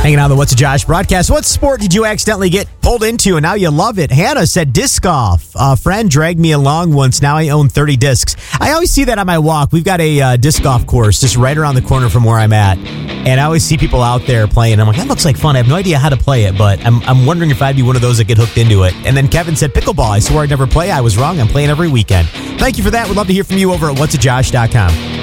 Hanging on the What's a Josh broadcast. What sport did you accidentally get pulled into and now you love it? Hannah said disc golf. A friend dragged me along once. Now I own 30 discs. I always see that on my walk. We've got a disc golf course just right around the corner from where I'm at. And I always see people out there playing. I'm like, that looks like fun. I have no idea how to play it, but I'm wondering if I'd be one of those that get hooked into it. And then Kevin said pickleball. I swore I'd never play. I was wrong. I'm playing every weekend. Thank you for that. We'd love to hear from you over at whatsajosh.com.